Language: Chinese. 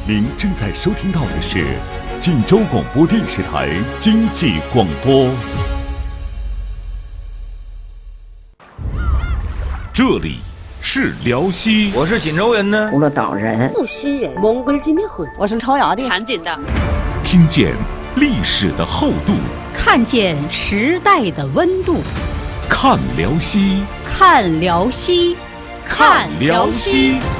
您正在收听到的是晋州广播电视台经济广播。这里是辽西， 我是锦州人呢， 葫芦岛人， 无锡人，蒙古人的婚， 我是朝阳的， 盘锦的。 听见历史的厚度， 看见时代的温度， 看辽西， 看辽西，看辽西。